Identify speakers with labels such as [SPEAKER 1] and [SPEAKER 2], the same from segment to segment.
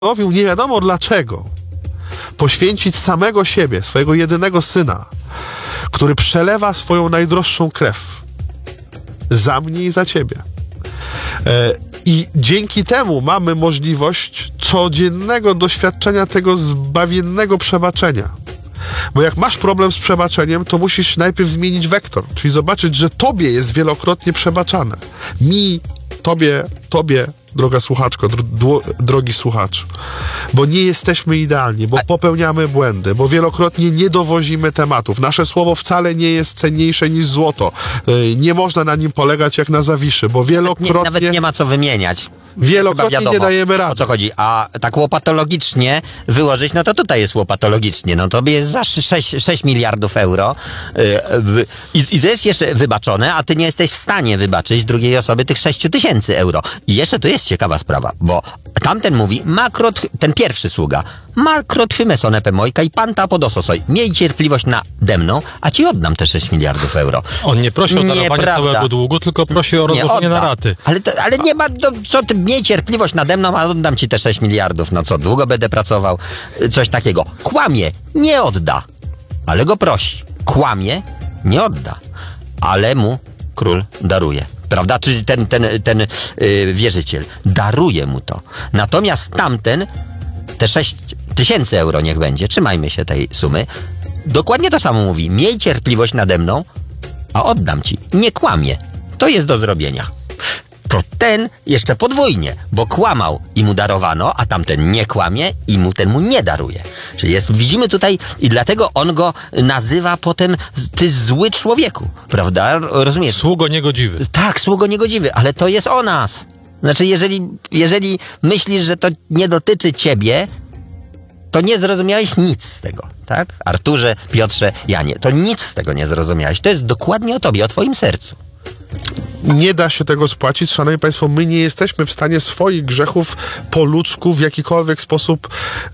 [SPEAKER 1] postanowił nie wiadomo dlaczego poświęcić samego siebie, swojego jedynego syna, który przelewa swoją najdroższą krew za mnie i za ciebie. I dzięki temu mamy możliwość codziennego doświadczenia tego zbawiennego przebaczenia. Bo jak masz problem z przebaczeniem, to musisz najpierw zmienić wektor, czyli zobaczyć, że tobie jest wielokrotnie przebaczane. Mi, tobie, droga słuchaczko, drogi słuchacz. Bo nie jesteśmy idealni, bo popełniamy błędy, bo wielokrotnie nie dowozimy tematów. Nasze słowo wcale nie jest cenniejsze niż złoto. Nie można na nim polegać jak na Zawiszy, bo wielokrotnie...
[SPEAKER 2] Nawet nie ma co wymieniać.
[SPEAKER 1] Wielokrotnie
[SPEAKER 2] wiadomo,
[SPEAKER 1] nie dajemy rady.
[SPEAKER 2] O co chodzi? A tak łopatologicznie wyłożyć, no to tutaj jest łopatologicznie. No to jest za 6 miliardów euro i to jest jeszcze wybaczone, a ty nie jesteś w stanie wybaczyć drugiej osoby tych 6 000 euro. I jeszcze tu jest ciekawa sprawa, bo tamten mówi, ten pierwszy sługa, Markrot hymesone pemojka i panta podososoj. Miej cierpliwość nade mną, a ci oddam te 6 miliardów euro.
[SPEAKER 3] On nie prosi o darowanie całego długu, tylko prosi o rozłożenie na raty.
[SPEAKER 2] Ale nie ma, co ty, miej cierpliwość nade mną, a oddam ci te 6 miliardów. No co, długo będę pracował? Coś takiego. Kłamie, nie odda, ale go prosi. Kłamie, nie odda, ale mu król daruje. Prawda? Czyli ten wierzyciel daruje mu to. Natomiast tamten, te 6 000 euro niech będzie, trzymajmy się tej sumy, dokładnie to samo mówi. Miej cierpliwość nade mną, a oddam ci. Nie kłamie. To jest do zrobienia. To ten jeszcze podwójnie, bo kłamał i mu darowano, a tamten nie kłamie i ten mu nie daruje. Czyli widzimy tutaj i dlatego on go nazywa potem ty zły człowieku, prawda? Rozumiesz?
[SPEAKER 3] Sługo niegodziwy.
[SPEAKER 2] Tak, sługo niegodziwy, ale to jest o nas. Znaczy, jeżeli myślisz, że to nie dotyczy ciebie, to nie zrozumiałeś nic z tego, tak? Arturze, Piotrze, Janie, to nic z tego nie zrozumiałeś. To jest dokładnie o tobie, o twoim sercu.
[SPEAKER 1] Nie da się tego spłacić. Szanowni Państwo, my nie jesteśmy w stanie swoich grzechów po ludzku w jakikolwiek sposób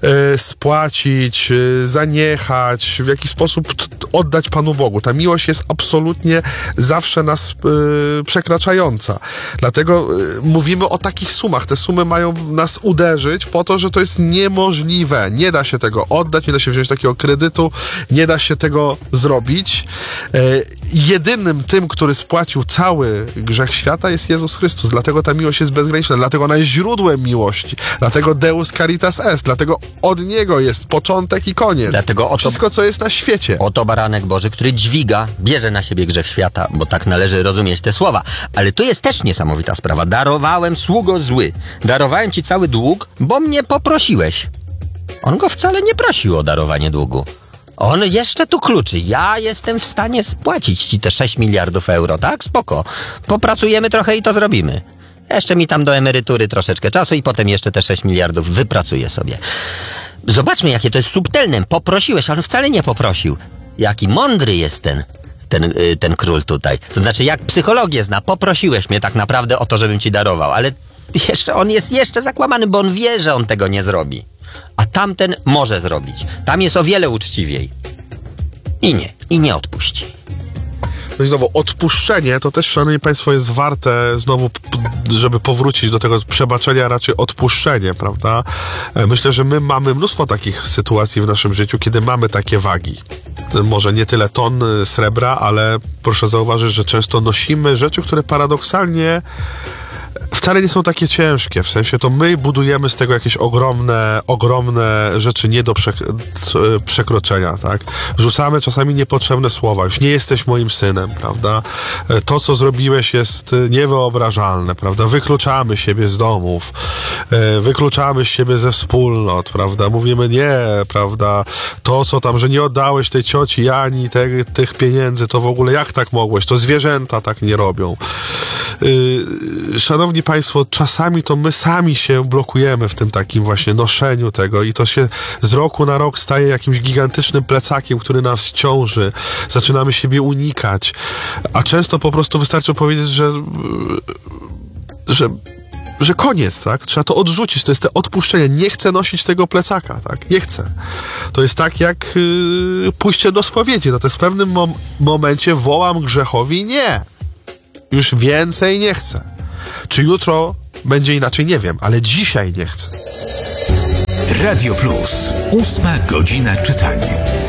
[SPEAKER 1] spłacić, zaniechać, w jakiś sposób oddać Panu Bogu. Ta miłość jest absolutnie zawsze nas przekraczająca. Dlatego mówimy o takich sumach. Te sumy mają nas uderzyć po to, że to jest niemożliwe. Nie da się tego oddać, nie da się wziąć takiego kredytu, nie da się tego zrobić. Jedynym tym, który spłacił cały grzech świata, jest Jezus Chrystus. Dlatego ta miłość jest bezgraniczna, dlatego ona jest źródłem miłości, dlatego Deus Caritas Est, dlatego od Niego jest początek i koniec.
[SPEAKER 2] Dlatego
[SPEAKER 1] wszystko, co jest na świecie.
[SPEAKER 2] Oto baranek Boży, który bierze na siebie grzech świata, bo tak należy rozumieć te słowa. Ale tu jest też niesamowita sprawa. Darowałem, sługo zły. Darowałem ci cały dług, bo mnie poprosiłeś. On go wcale nie prosił o darowanie długu. On jeszcze tu kluczy. Ja jestem w stanie spłacić ci te 6 miliardów euro, tak? Spoko. Popracujemy trochę i to zrobimy. Jeszcze mi tam do emerytury troszeczkę czasu i potem jeszcze te 6 miliardów wypracuję sobie. Zobaczmy, jakie to jest subtelne. Poprosiłeś, ale on wcale nie poprosił. Jaki mądry jest ten król tutaj. To znaczy, jak psychologię zna, poprosiłeś mnie tak naprawdę o to, żebym ci darował, ale on jest jeszcze zakłamany, bo on wie, że on tego nie zrobi. A tamten może zrobić. Tam jest o wiele uczciwiej. I nie odpuści.
[SPEAKER 1] No i znowu, odpuszczenie to też, szanowni Państwo, jest warte znowu, żeby powrócić do tego przebaczenia, raczej odpuszczenie, prawda? Myślę, że my mamy mnóstwo takich sytuacji w naszym życiu, kiedy mamy takie wagi. Może nie tyle ton srebra, ale proszę zauważyć, że często nosimy rzeczy, które paradoksalnie wcale nie są takie ciężkie, w sensie to my budujemy z tego jakieś ogromne rzeczy nie do przekroczenia, tak? Rzucamy czasami niepotrzebne słowa, już nie jesteś moim synem, prawda? To, co zrobiłeś, jest niewyobrażalne, prawda? Wykluczamy siebie z domów, wykluczamy siebie ze wspólnot, prawda? Mówimy nie, prawda? To, co tam, że nie oddałeś tej cioci Jani tych pieniędzy, to w ogóle jak tak mogłeś? To zwierzęta tak nie robią. Szanowni Państwo, czasami to my sami się blokujemy w tym takim właśnie noszeniu tego i to się z roku na rok staje jakimś gigantycznym plecakiem, który nas ciąży. Zaczynamy siebie unikać, a często po prostu wystarczy powiedzieć, że koniec, tak? Trzeba to odrzucić. To jest to odpuszczenie. Nie chcę nosić tego plecaka, tak? Nie chcę. To jest tak jak pójście do spowiedzi. No to jest w pewnym momencie wołam grzechowi nie. Już więcej nie chcę. Czy jutro będzie inaczej? Nie wiem, ale dzisiaj nie chcę.
[SPEAKER 4] Radio Plus. 8 godzina czytania.